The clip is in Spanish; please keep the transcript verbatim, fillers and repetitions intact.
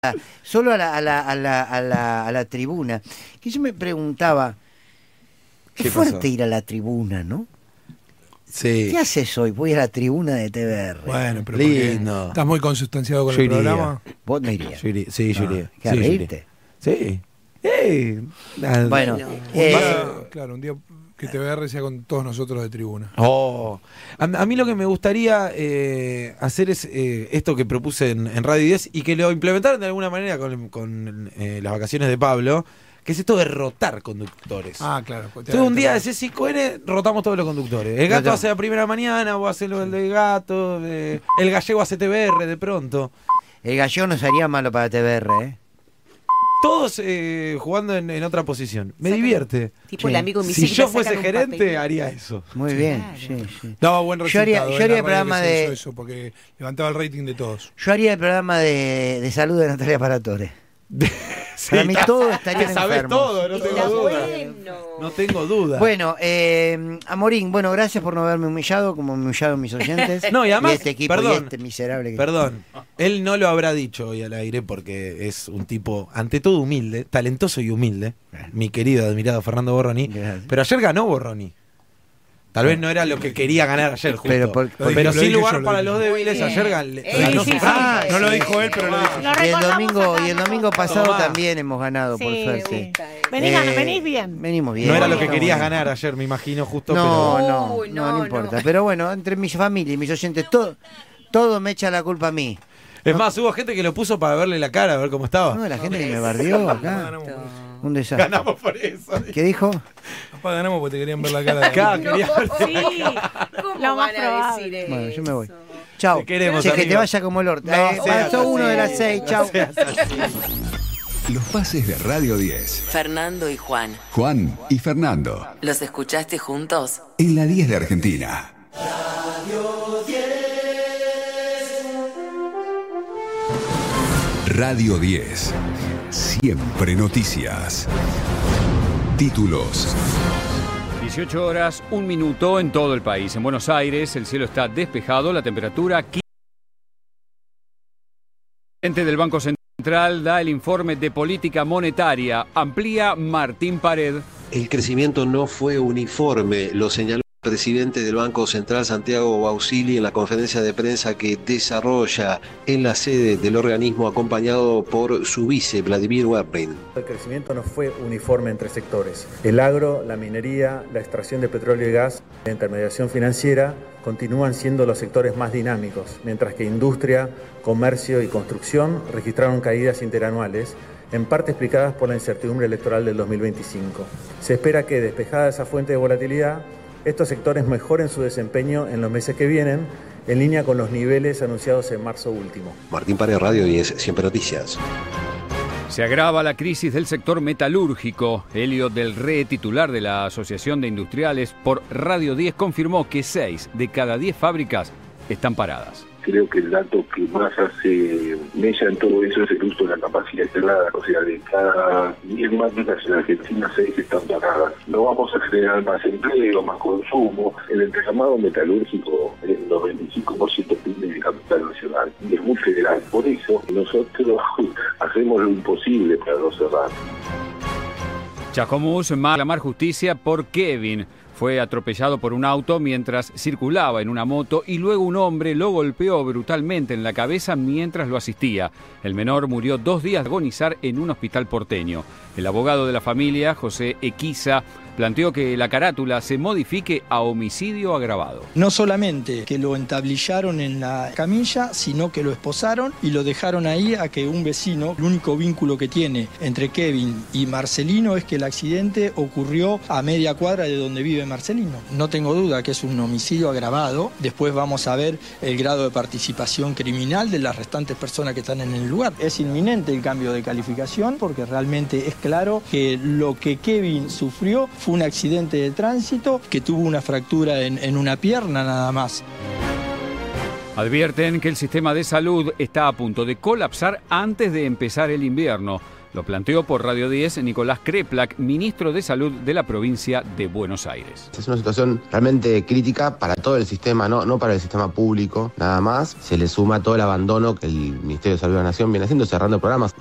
solo a la, a la, a la, a la, a la tribuna. Que yo me preguntaba, qué, qué fuerte pasó? Ir a la tribuna, ¿no? Sí. ¿Qué haces hoy? Voy a la tribuna de T V R. Bueno, pero lindo. ¿Estás muy consustanciado con yo el iría. programa? ¿Vos no irías? Yo iría. Sí, yo no. iría. ¿Qué, sí, reírte? Sí. Hey. Bueno, un eh, día, claro, un día que T V R sea con todos nosotros de tribuna. Oh. A, a mí lo que me gustaría eh, hacer es eh, esto que propuse en, en Radio diez y que lo implementaron de alguna manera con, con eh, las vacaciones de Pablo, que es esto de rotar conductores. Ah, claro. Todo un día de C cinco N rotamos todos los conductores. El gato no, no. hace la primera mañana, vos haces lo del gato, eh, el gallego hace T V R de pronto. El gallego no sería malo para T V R, ¿eh? Todos eh, jugando en, en otra posición. Me Sacan, divierte. Tipo sí. el amigo si yo fuese gerente, papel. haría eso. Muy bien. Claro. Sí, sí. Daba buen resultado. Yo haría, yo haría el programa de. Eso porque levantaba el rating de todos. Yo haría el programa de, de salud de Natalia Paratore. Sí, para mí todo estaría que sabés enfermos. todo, no tengo duda. Bueno. No tengo duda. Bueno, eh, Amorín, bueno, gracias por no haberme humillado como me humillaron mis oyentes. No, y además, y este equipo perdón, y este miserable que... Perdón, él no lo habrá dicho hoy al aire porque es un tipo, ante todo humilde, talentoso y humilde, mi querido, admirado Fernando Borroni. Gracias. Pero ayer ganó Borroni. Tal vez no era lo que quería ganar ayer, justo. Pero, por, por, pero lo sin lugar yo, para los débiles, ayer ganó. Sí, sí, sí, ah, no lo dijo él, pero lo dijo. Lo y el domingo, y el domingo pasado Tomá. también hemos ganado, sí, por suerte. Venís, eh, venís bien. Venimos bien. No era lo que no, querías bueno. ganar ayer, me imagino, justo. No, pero... no, no, no, no importa. No. Pero bueno, entre mi familia y mis oyentes, todo, todo me echa la culpa a mí. Es ¿no? más, hubo gente que lo puso para verle la cara, a ver cómo estaba. No, la gente que me bardeó acá. Un desastre. Ganamos por eso. ¿Qué dijo? Papá, ganamos porque te querían ver la cara. De acá, no, quería verte. Sí. ¿Cómo lo más van a decir eso? Bueno, yo me voy. Chao. Te queremos, che, que te vaya como el orto. No, eh, pasó uno de las seis. Chao. Los pases de Radio diez. Fernando y Juan. Juan y Fernando. ¿Los escuchaste juntos? En la diez de Argentina. Radio diez. Radio diez. Siempre noticias. Títulos. dieciocho horas, un minuto en todo el país. En Buenos Aires el cielo está despejado, la temperatura... El presidente del Banco Central da el informe de política monetaria. Amplía Martín Pared. El crecimiento no fue uniforme, lo señaló el presidente del Banco Central, Santiago Bausili, en la conferencia de prensa que desarrolla en la sede del organismo, acompañado por su vice, Vladimir Werning. El crecimiento no fue uniforme entre sectores. El agro, la minería, la extracción de petróleo y gas, la intermediación financiera continúan siendo los sectores más dinámicos, mientras que industria, comercio y construcción registraron caídas interanuales, en parte explicadas por la incertidumbre electoral del dos mil veinticinco. Se espera que, despejada esa fuente de volatilidad, estos sectores mejoren su desempeño en los meses que vienen, en línea con los niveles anunciados en marzo último. Martín Pared, Radio diez, Siempre Noticias. Se agrava la crisis del sector metalúrgico. Helio del Re, titular de la Asociación de Industriales, por Radio diez confirmó que seis de cada diez fábricas están paradas. Creo que el dato que más hace mella en todo eso es el uso de la capacidad instalada. O sea, de cada diez máquinas en Argentina, seis están paradas. No vamos a generar más empleo, más consumo. El entramado metalúrgico es el noventa y cinco por ciento P I B de capital nacional y es muy federal. Por eso nosotros hacemos lo imposible para no cerrar. Chascomús va a reclamar justicia por Kevin. Fue atropellado por un auto mientras circulaba en una moto y luego un hombre lo golpeó brutalmente en la cabeza mientras lo asistía. El menor murió dos días de agonizar en un hospital porteño. El abogado de la familia, José Equiza, planteó que la carátula se modifique a homicidio agravado. No solamente que lo entablillaron en la camilla, sino que lo esposaron y lo dejaron ahí a que un vecino, el único vínculo que tiene entre Kevin y Marcelino es que el accidente ocurrió a media cuadra de donde vive Marcelino. No tengo duda que es un homicidio agravado. Después vamos a ver el grado de participación criminal de las restantes personas que están en el lugar. Es inminente el cambio de calificación porque realmente es claro que lo que Kevin sufrió fue un accidente de tránsito que tuvo una fractura en, en una pierna nada más. Advierten que el sistema de salud está a punto de colapsar antes de empezar el invierno. Lo planteó por Radio diez Nicolás Kreplak, ministro de Salud de la provincia de Buenos Aires. Es una situación realmente crítica para todo el sistema, no, no para el sistema público, nada más. Se le suma todo el abandono que el Ministerio de Salud de la Nación viene haciendo, cerrando programas.